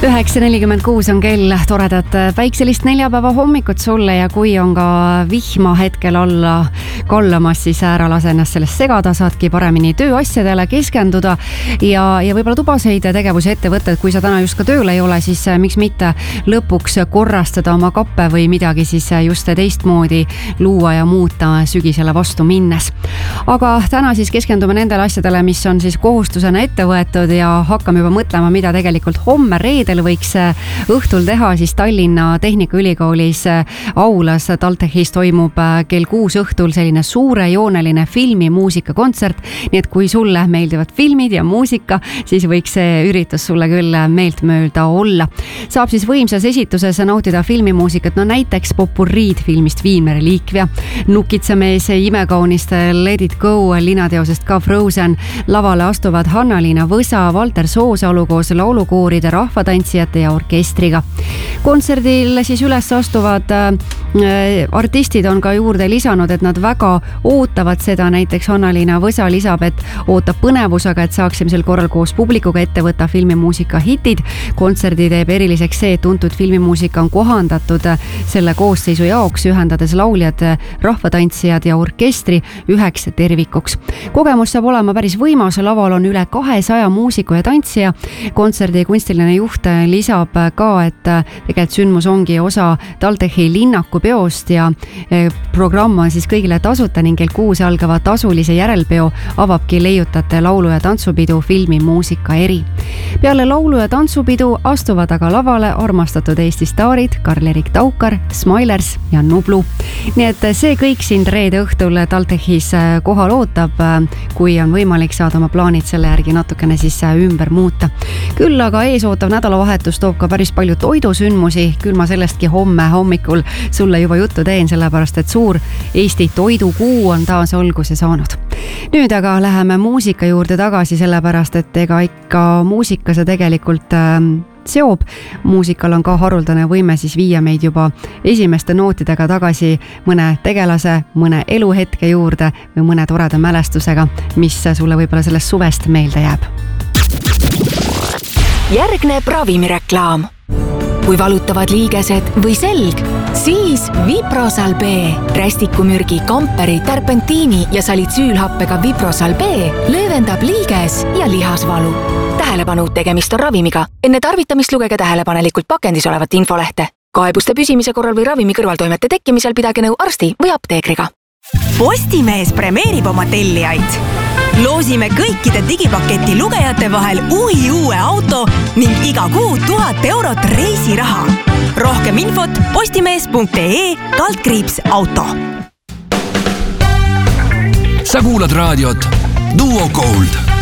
9:46 on kell, toredat päikselist neljapäeva hommikut sulle ja kui on ka vihma hetkel alla kallamas, siis ära lase ennast sellest segada, saadki paremini tööasjadele keskenduda ja võib-olla tubaseid tegevusi ette võtta, et kui sa täna just ka tööl ei ole, siis miks mitte lõpuks korrastada oma kappe või midagi siis just teistmoodi luua ja muuta sügisele vastu minnes. Aga täna siis keskendume nendele asjadele, mis on siis kohustusena ette võetud ja hakkame juba mõtlema, mida tegelikult homme reedel võiks õhtul teha, siis Tallinna Tehnikaülikoolis aulas TalTechis toimub kell 6 õhtul selline suurejooneline filmimuusikakontsert, nii et kui sulle meeldivad filmid ja muusika, siis võiks see üritus sulle küll meeltmööda olla. Saab siis võimsas esituses nautida filmimuusikat, no näiteks popurriid filmist Viimeri liikvja, Nukitsemees, imekaunist Let It Go, linateosest ka Frozen, lavale astuvad Hanna-Liina Võsa, Valter Soosalu koos laulukooride, rahvatantsijate ja orkestriga. Kontserdil siis üles astuvad artistid on ka juurde lisanud, et nad väga ootavad seda, näiteks Hanna-Liina Võsa lisab, et ootab põnevusega, et saaksime sel korral koos publikuga ette võtta filmimuusika hitid. Kontserdi teeb eriliseks see, et tuntud filmimuusika on kohandatud selle koosseisu jaoks, ühendades lauljad, rahvatantsijad ja orkestri üheks tervikuks. Kogemus saab olema päris võimas, laval on üle 200 muusiku ja tantsija. Kontserdi kunstiline juht lisab ka, et tegelikult sündmus ongi osa TalTechi linnaku peost ja programm on siis kõigile tasuta ning kell 6 algava tasulise järelpeo avabki leiutate laulu- ja tantsupidu filmimuusika eri. Peale laulu- ja tantsupidu astuvad aga lavale armastatud Eesti staarid Karl-Erik Taukar, Smilers ja Nublu. Nii et see kõik sind reede õhtul TalTechis kohal ootab, kui on võimalik saada oma plaanid selle järgi natukene siis ümber muuta. Küll aga ees ootav nädalavahetus toob ka päris palju toidusündmusi, küll ma sellestki homme hommikul sulle juba juttu teen, sellepärast et suur Eesti toidukuu on taas alguse saanud. Nüüd aga läheme muusika juurde tagasi, sellepärast et ega ikka muusika see tegelikult seob. Muusikal on ka haruldane võime siis viia meid juba esimeste nootidega tagasi mõne tegelase, mõne eluhetke juurde või mõne toreda mälestusega, mis sulle võib-olla sellest suvest meelde jääb. Järgneb ravimireklaam. Kui valutavad liigesed või selg, siis Viprosal B. Rästikumürgi, kamperi, terpentiini ja salitsüülhappega Viprosal B löövendab liiges ja lihasvalu. Tähelepanu, tegemist on ravimiga. Enne tarvitamist lugege tähelepanelikult pakendis olevat infolehte. Kaebuste püsimise korral või ravimi kõrvaltoimete tekkimisel pidage nõu arsti või apteekriga. Postimees premeerib oma tellijaid. Loosime kõikide digipaketi lugejate vahel uue auto ning iga kuu 1000 eurot reisiraha. Rohkem infot postimees.ee/auto. Sa kuulad raadiot Duo Gold.